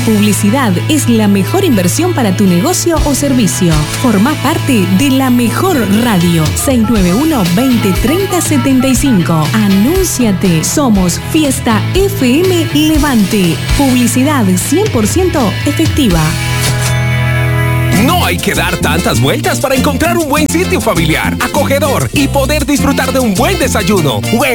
publicidad es la mejor inversión para tu negocio o servicio. Forma parte de la mejor radio. 691-2030-75. Anúnciate. Somos Fiesta FM Levante. Publicidad 100% efectiva. No hay que dar tantas vueltas para encontrar un buen sitio familiar, acogedor y poder disfrutar de un buen desayuno.